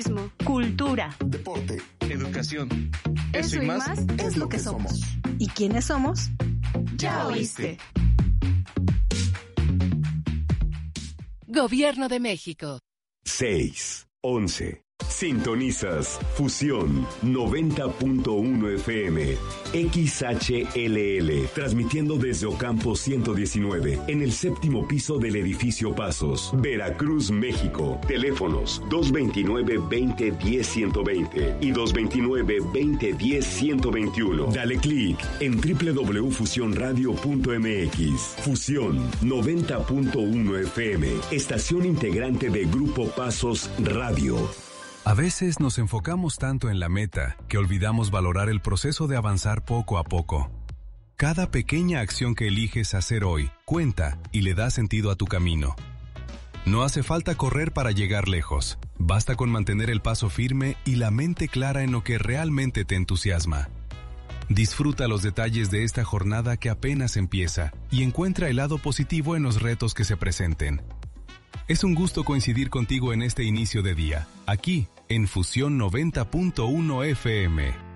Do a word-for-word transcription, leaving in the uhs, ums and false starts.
Cultura, deporte, educación. Eso, Eso y más, más es, es lo que somos. somos. ¿Y quiénes somos? Ya oíste. Gobierno de México. seis, once. Sintonizas Fusión noventa punto uno F M, X H L L, transmitiendo desde Ocampo ciento diecinueve, en el séptimo piso del edificio Pasos, Veracruz, México. Teléfonos dos veintinueve, veinte, diez, ciento veinte y dos veintinueve, veinte, diez, ciento veintiuno. Dale clic en doble u doble u doble u punto fusión radio punto m x. Fusión noventa punto uno F M, estación integrante de Grupo Pasos Radio. A veces nos enfocamos tanto en la meta que olvidamos valorar el proceso de avanzar poco a poco. Cada pequeña acción que eliges hacer hoy cuenta y le da sentido a tu camino. No hace falta correr para llegar lejos. Basta con mantener el paso firme y la mente clara en lo que realmente te entusiasma. Disfruta los detalles de esta jornada que apenas empieza y encuentra el lado positivo en los retos que se presenten. Es un gusto coincidir contigo en este inicio de día, aquí en Fusión noventa punto uno F M.